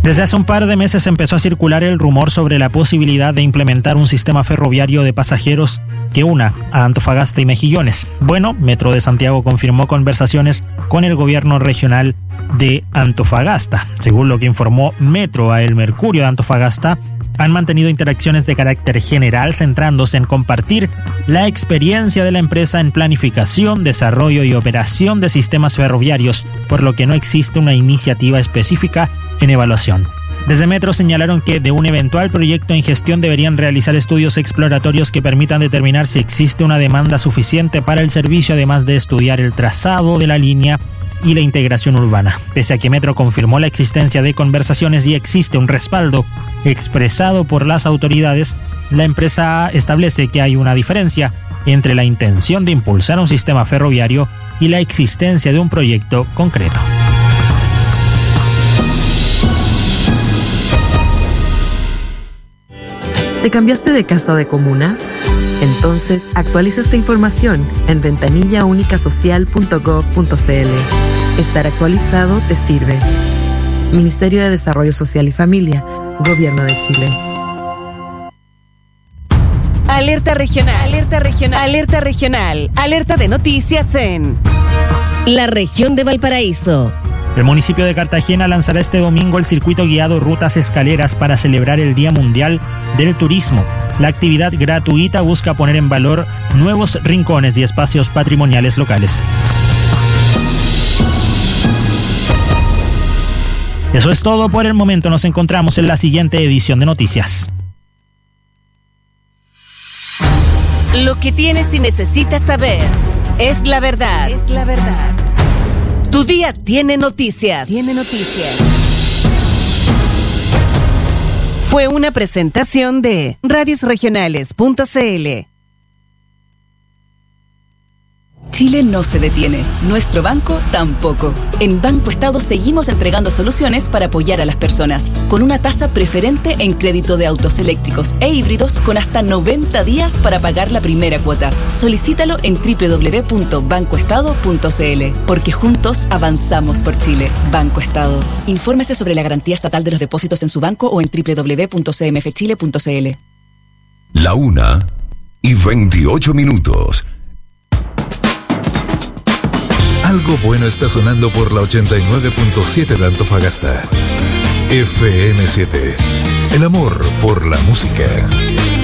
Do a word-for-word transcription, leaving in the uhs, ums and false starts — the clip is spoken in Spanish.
Desde hace un par de meses empezó a circular el rumor sobre la posibilidad de implementar un sistema ferroviario de pasajeros que una a Antofagasta y Mejillones. Bueno, Metro de Santiago confirmó conversaciones con el gobierno regional de Antofagasta. Según lo que informó Metro a El Mercurio de Antofagasta, han mantenido interacciones de carácter general centrándose en compartir la experiencia de la empresa en planificación, desarrollo y operación de sistemas ferroviarios, por lo que no existe una iniciativa específica en evaluación. Desde Metro señalaron que de un eventual proyecto en gestión deberían realizar estudios exploratorios que permitan determinar si existe una demanda suficiente para el servicio, además de estudiar el trazado de la línea y la integración urbana. Pese a que Metro confirmó la existencia de conversaciones y existe un respaldo expresado por las autoridades, la empresa establece que hay una diferencia entre la intención de impulsar un sistema ferroviario y la existencia de un proyecto concreto. ¿Te cambiaste de casa o de comuna? Entonces, actualiza esta información en ventanilla única social punto gob punto c l. Estar actualizado te sirve. Ministerio de Desarrollo Social y Familia, Gobierno de Chile. Alerta regional, alerta regional, alerta regional, alerta de noticias en la región de Valparaíso. El municipio de Cartagena lanzará este domingo el circuito guiado Rutas Escaleras para celebrar el Día Mundial del Turismo. La actividad gratuita busca poner en valor nuevos rincones y espacios patrimoniales locales. Eso es todo por el momento. Nos encontramos en la siguiente edición de Noticias. Lo que tienes y necesitas saber es la verdad. Es la verdad. Tu día tiene noticias. Tiene noticias. Fue una presentación de radios regionales punto c l. Chile no se detiene, nuestro banco tampoco. En Banco Estado seguimos entregando soluciones para apoyar a las personas, con una tasa preferente en crédito de autos eléctricos e híbridos con hasta noventa días para pagar la primera cuota. Solicítalo en doble u doble u doble u punto banco estado punto c l, porque juntos avanzamos por Chile. Banco Estado. Infórmese sobre la garantía estatal de los depósitos en su banco o en doble u doble u doble u punto c m f chile punto c l. La una y veintiocho minutos. Algo bueno está sonando por la ochenta y nueve punto siete de Antofagasta. F M siete. El amor por la música.